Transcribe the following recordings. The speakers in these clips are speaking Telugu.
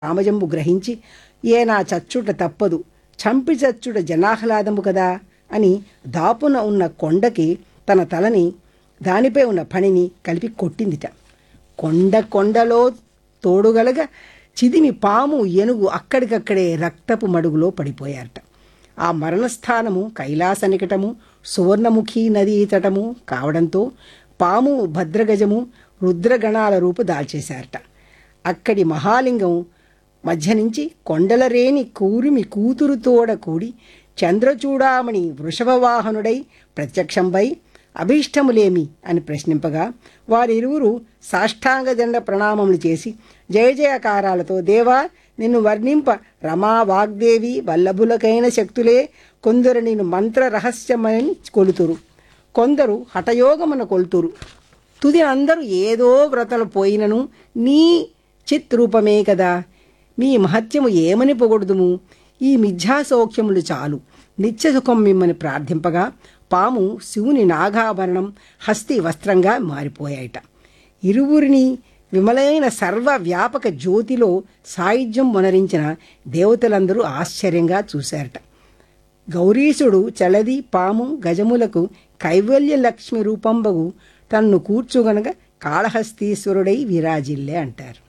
రామజంబు గ్రహించి ఏనా చచ్చుట తప్పదు, చంపి చచ్చుట జనాహ్లాదము కదా అని దాపున ఉన్న కొండకి తన తలని దానిపై ఉన్న ఫణిని కలిపి కొట్టిందిట. కొండలో తోడుగలగా చిదిమి పాము ఏనుగు అక్కడికక్కడే రక్తపు మడుగులో పడిపోయారట. ఆ మరణస్థానము కైలాస నికటము సువర్ణముఖి నదీ తటము కావడంతో పాము భద్రగజము రుద్రగణాల రూపు దాల్చేశారట. అక్కడి మహాలింగం మధ్య నుంచి కొండలరేని కూరిమి కూతురుతోడ కూడి చంద్రచూడామణి వృషభవాహనుడై ప్రత్యక్షంపై అభీష్టములేమి అని ప్రశ్నింపగా వారిరువురు సాష్టాంగదండ ప్రణామములు చేసి జయ జయకారాలతో దేవా నిన్ను వర్ణింప రమా వాగ్దేవి వల్లభులకైన శక్తులే కొందరు నిన్ను మంత్ర రహస్యమని కొలుతురు, కొందరు హఠయోగమున కొలుతురు, తుది అందరూ ఏదో వ్రతలు పోయినను నీ చిత్ రూపమే కదా, మీ మహత్యము ఏమని పొగొడుదుము, ఈ మిథ్యాసౌఖ్యములు చాలు, నిత్యసుఖం మిమ్మని ప్రార్థింపగా పాము శివుని నాగాభరణం హస్తి వస్త్రంగా మారిపోయాయట. ఇరువురిని విమలైన సర్వవ్యాపక జ్యోతిలో సాయుధ్యం మొనరించిన దేవతలందరూ ఆశ్చర్యంగా చూశారట. గౌరీశుడు చలది పాము గజములకు కైవల్య లక్ష్మి రూపంబగు తన్ను కూర్చుగనగ కాళహస్తీశ్వరుడై విరాజిల్లే అంటారు.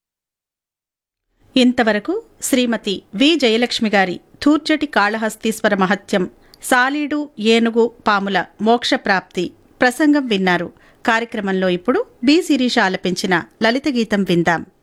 ఇంతవరకు శ్రీమతి వి జయలక్ష్మి గారి తూర్జటి కాళహస్తీశ్వర మహత్యం సాలీడు ఏనుగు పాముల మోక్షప్రాప్తి ప్రసంగం విన్నారు. కార్యక్రమంలో ఇప్పుడు బి శిరీష ఆలపించిన లలిత గీతం విందాం.